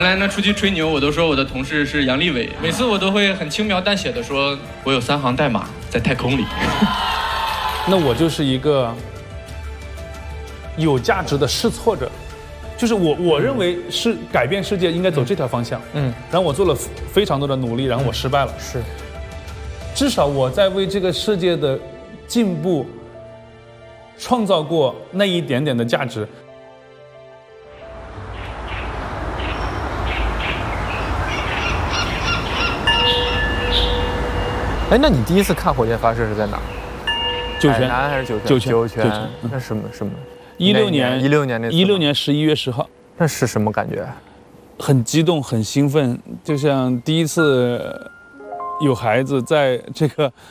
原来呢，出去吹牛，我都说我的同事是杨利伟，每次我都会很轻描淡写的说，我有3行代码在太空里。 那我就是一个有价值的试错者，就是我认为是改变世界应该走这条方向。然后我做了非常多的努力，然后我失败了。 是， 至少我在为这个世界的进步创造过那一点点的价值。 哎，那你第一次看火箭发射是在哪儿？ 酒泉， 海南还是酒泉？酒泉。那什么？16年那次。 16年11月10号。 那是什么感觉？ 很激动，很兴奋，就像第一次有孩子在这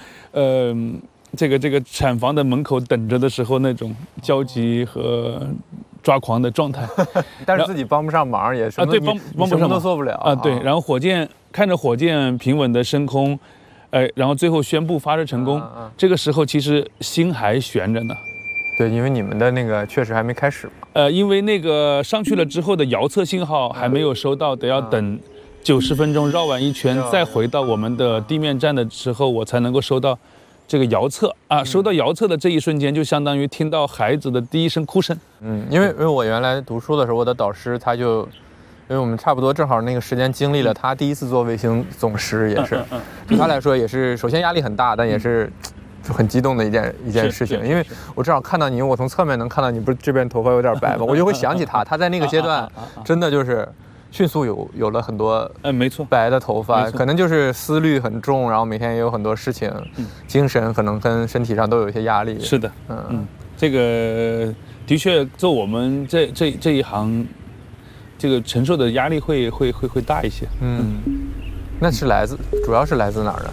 个产房的门口等着的时候那种焦急和抓狂的状态。 但是自己帮不上忙，也什么对，帮不上都做不了啊。对，然后看着火箭平稳的升空。然后最后宣布发射成功，这个时候其实心还悬着呢。 对，因为你们的那个确实还没开始嘛。 因为那个上去了之后的遥测信号还没有收到，得要等90分钟绕完一圈，再回到我们的地面站的时候，我才能够收到这个遥测啊。收到遥测的这一瞬间，就相当于听到孩子的第一声哭声。 因为我原来读书的时候，我的导师他就。因为我们差不多正好那个时间经历了他第一次做卫星总实，也是，对他来说也是，首先压力很大，但也是就很激动的一件事情。因为我正好看到你，我从侧面能看到你，不是这边头发有点白吗？我就会想起他在那个阶段真的就是迅速有了很多没错白的头发，可能就是思虑很重，然后每天也有很多事情，精神可能跟身体上都有一些压力。 是的，这个的确做我们这一行。这个承受的压力会大一些。 那是主要是来自哪儿呢？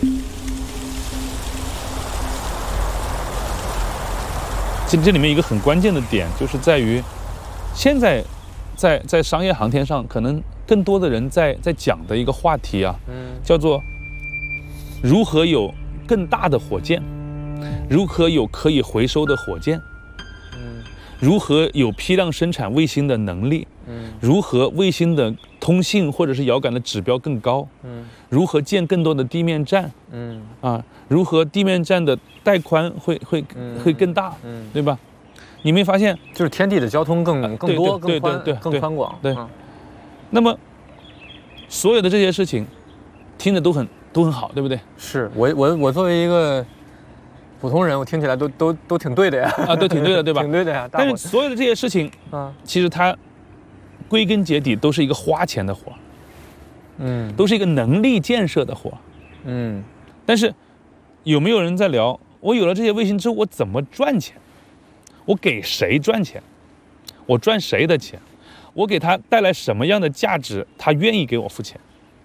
这里面一个很关键的点，就是在于，现在在商业航天上，可能更多的人在讲的一个话题啊，叫做如何有更大的火箭，如何有可以回收的火箭，如何有批量生产卫星的能力。如何卫星的通信或者是遥感的指标更高？如何建更多的地面站？如何地面站的带宽会更大？对吧？你没发现， 就是天地的交通更多、更宽广。 对。那么，所有的这些事情，听着都很好，对不对？ 是我作为一个普通人，我听起来都挺对的呀。 都挺对的，对吧？ 挺对的呀。 但是所有的这些事情，其实它。归根结底都是一个花钱的活，都是一个能力建设的活，但是有没有人在聊？我有了这些卫星之后，我怎么赚钱？我给谁赚钱？我赚谁的钱？我给他带来什么样的价值？他愿意给我付钱？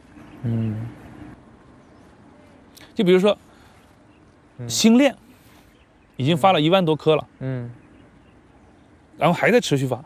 就比如说，星链已经发了1万多颗了，然后还在持续发。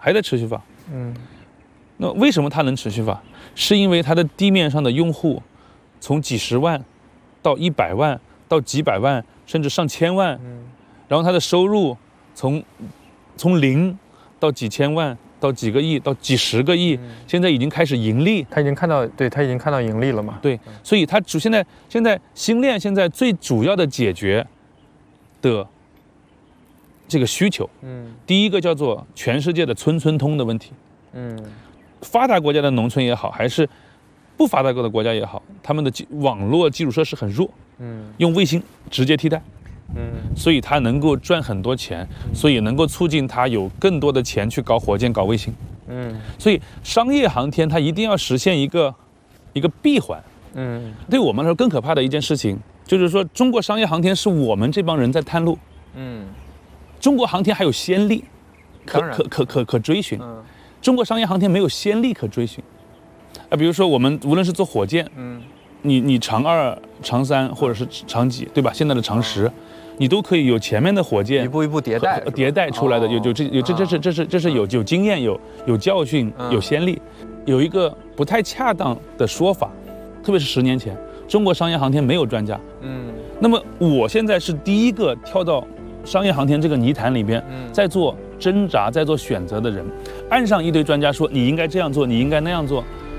那为什么它能持续发？是因为它的地面上的用户，从几十万到100万到几百万，甚至上千万，然后它的收入从0到几千万到几个亿到几十个亿，现在已经开始盈利。 他已经看到盈利了嘛？ 对，所以它现在星链现在最主要的解决的这个需求，第一个叫做全世界的村村通的问题，发达国家的农村也好，还是不发达的国家也好，他们的网络基础设施很弱，用卫星直接替代，所以它能够赚很多钱，所以能够促进它有更多的钱去搞火箭、搞卫星，所以商业航天它一定要实现一个闭环，对我们来说更可怕的一件事情就是说，中国商业航天是我们这帮人在探路，中国航天还有先例，可追寻。中国商业航天没有先例可追寻，比如说我们无论是做火箭，你长2、长3或者是长几，对吧？现在的长10，你都可以有前面的火箭一步一步迭代出来的，这是有经验、有教训、有先例。有一个不太恰当的说法，特别是10年前，中国商业航天没有专家。那么我现在是第一个跳到商业航天这个泥潭里边，在做挣扎、在做选择的人。岸上一堆专家说你应该这样做，你应该那样做，